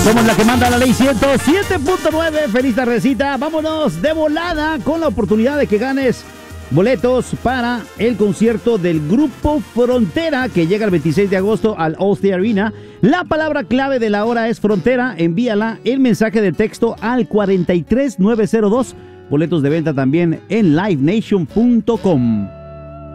Somos la que manda la ley 107.9. Feliz tardecita. Vámonos de volada con la oportunidad de que ganes boletos para el concierto del Grupo Frontera que llega el 26 de agosto al Allstate Arena. La palabra clave de la hora es Frontera. Envíala el mensaje de texto al 43902. Boletos de venta también en livenation.com.